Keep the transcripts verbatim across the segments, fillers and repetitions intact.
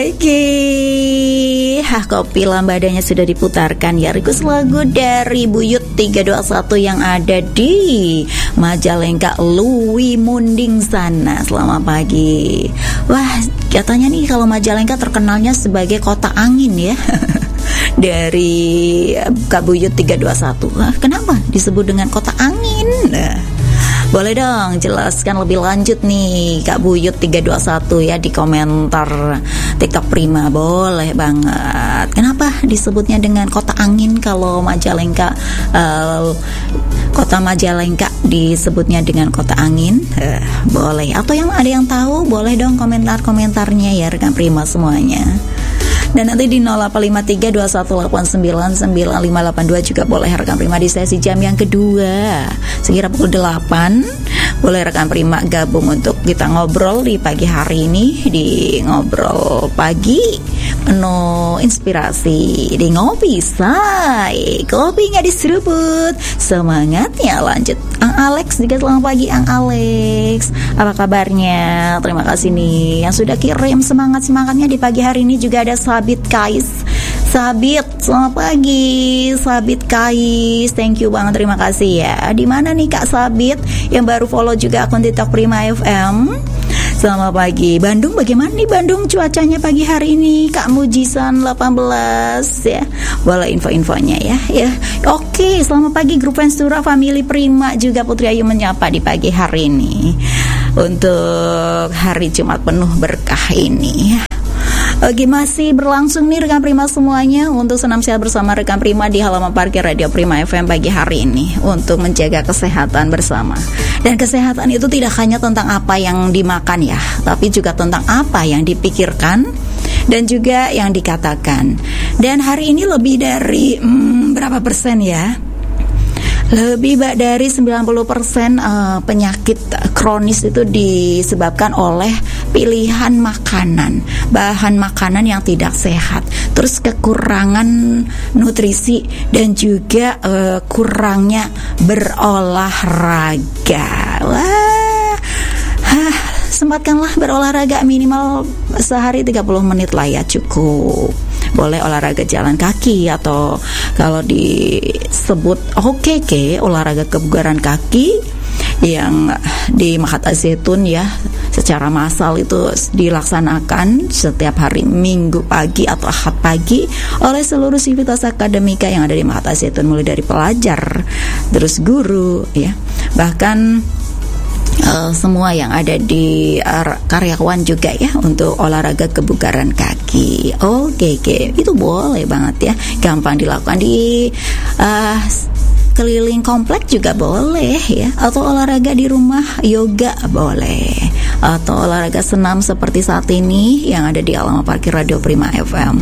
Oke, hah, kopi lambadanya sudah diputarkan ya. Request lagu dari Buyut tiga dua satu yang ada di Majalengka Lui Munding sana. Selamat pagi. Wah, katanya nih kalau Majalengka terkenalnya sebagai kota angin ya. Dari Kak Buyut tiga dua satu. Wah, kenapa disebut dengan kota angin? Nah, boleh dong jelaskan lebih lanjut nih Kak Buyut tiga dua satu ya di komentar TikTok Prima. Boleh banget. Kenapa disebutnya dengan kota angin kalau Majalengka, uh, kota Majalengka disebutnya dengan kota angin? Uh, boleh. Atau yang ada yang tahu boleh dong komentar-komentarnya ya rekan Prima semuanya. Dan nanti di nol delapan lima tiga dua satu delapan sembilan sembilan lima delapan dua juga boleh rekan Prima di sesi jam yang kedua sekira pukul delapan. Boleh rekan Prima gabung untuk kita ngobrol di pagi hari ini di Ngobrol Pagi penuh inspirasi di Ngopi Say. Kopi nggak diseruput, semangatnya lanjut. Ang Alex juga selamat pagi Ang Alex. Apa kabarnya? Terima kasih nih yang sudah kirim semangat-semangatnya di pagi hari ini. Juga ada Sabit Kais. Sabit, selamat pagi Sabit Kais, thank you banget, terima kasih ya. Di mana nih Kak Sabit yang baru follow juga akun TikTok Prima F M? Selamat pagi. Bandung bagaimana nih Bandung cuacanya pagi hari ini? Kak Mujisan delapan belas ya. Boleh info-infonya ya. Ya. Oke, selamat pagi grup fans Sura Family Prima juga Putri Ayu menyapa di pagi hari ini. Untuk hari Jumat penuh berkah ini. Oke, masih berlangsung nih rekan Prima semuanya untuk senam sehat bersama rekan Prima di halaman parkir Radio Prima F M pagi hari ini untuk menjaga kesehatan bersama. Dan kesehatan itu tidak hanya tentang apa yang dimakan ya, tapi juga tentang apa yang dipikirkan dan juga yang dikatakan. Dan hari ini lebih dari hmm, berapa persen ya? Lebih dari sembilan puluh persen uh, penyakit kronis itu disebabkan oleh pilihan makanan, bahan makanan yang tidak sehat, terus kekurangan nutrisi dan juga uh, kurangnya berolahraga. Wah, hah, sempatkanlah berolahraga minimal sehari tiga puluh menit lah ya, cukup. Boleh olahraga jalan kaki atau kalau disebut oke ke olahraga kebugaran kaki yang di Mahat Az-Zaitun ya secara massal itu dilaksanakan setiap hari Minggu pagi atau Ahad pagi oleh seluruh sivitas akademika yang ada di Mahat Az-Zaitun, mulai dari pelajar terus guru ya, bahkan Uh, semua yang ada di uh, karyawan juga ya untuk olahraga kebugaran kaki. Oke, oke, itu boleh banget ya, gampang dilakukan di uh, keliling komplek juga boleh ya, atau olahraga di rumah yoga boleh, atau olahraga senam seperti saat ini yang ada di alamat parkir Radio Prima F M.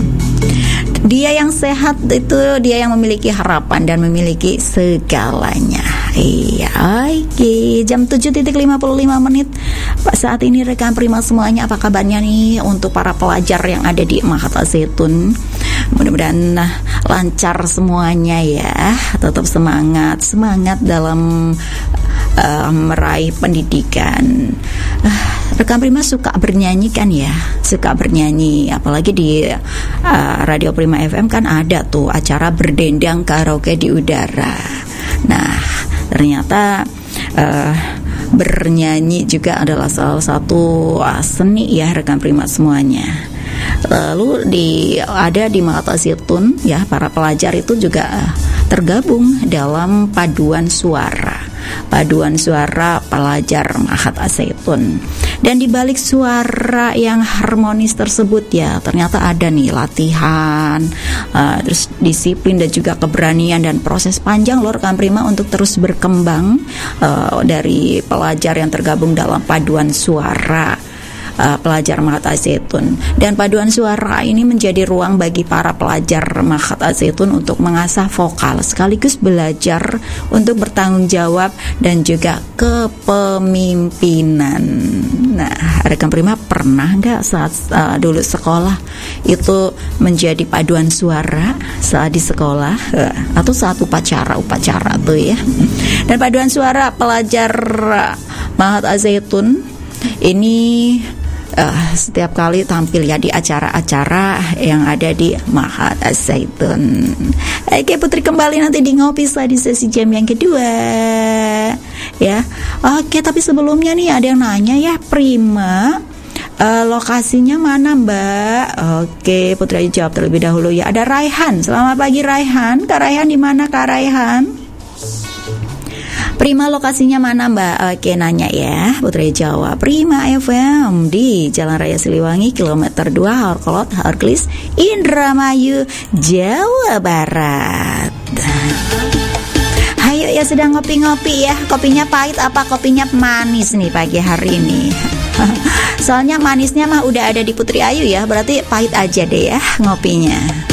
Dia yang sehat itu dia yang memiliki harapan dan memiliki segalanya. Iya, oke. Jam tujuh lima puluh lima menit saat ini rekan Prima semuanya, apa kabarnya nih untuk para pelajar yang ada di Mahat Az-Zaitun? Mudah-mudahan lancar semuanya ya. Tetap semangat, semangat dalam uh, meraih pendidikan. Uh, rekan Prima suka bernyanyi kan ya? Suka bernyanyi, apalagi di uh, Radio Prima F M kan ada tuh acara berdendang karaoke di udara. Nah, ternyata uh, bernyanyi juga adalah salah satu uh, seni ya rekan Prima semuanya. Lalu di ada di Mahat Az-Zaitun ya, para pelajar itu juga uh, tergabung dalam paduan suara. Paduan suara pelajar Mahat Az-Zaitun. Dan di balik suara yang harmonis tersebut ya, ternyata ada nih latihan, uh, terus disiplin dan juga keberanian dan proses panjang loh rekan Prima untuk terus berkembang uh, dari pelajar yang tergabung dalam paduan suara. Uh, pelajar Mahat Az-Zaitun. Dan paduan suara ini menjadi ruang bagi para pelajar Mahat Az-Zaitun untuk mengasah vokal sekaligus belajar untuk bertanggung jawab dan juga kepemimpinan. Nah, rekan Prima pernah nggak saat uh, dulu sekolah itu menjadi paduan suara saat di sekolah uh, atau saat upacara upacara tuh ya? Dan paduan suara pelajar uh, Mahat Az-Zaitun ini uh, setiap kali tampil ya di acara-acara yang ada di Ma'had Az-Zaitun. Oke Putri, kembali nanti di Ngopi Setelah di sesi jam yang kedua ya. Oke, tapi sebelumnya nih ada yang nanya ya, Prima, uh, lokasinya mana Mbak? Oke Putri aja jawab terlebih dahulu ya. Ada Raihan, selamat pagi Raihan. Kak Raihan di mana Kak Raihan? Prima lokasinya mana Mbak? Oke, nanya ya. Putri jawab Prima F M di Jalan Raya Siliwangi kilometer dua Harkolot Harklis Indramayu Jawa Barat. Ayo ya, sedang ngopi-ngopi ya. Kopinya pahit apa kopinya manis nih pagi hari ini? Soalnya manisnya mah udah ada di Putri Ayu ya. Berarti pahit aja deh ya ngopinya.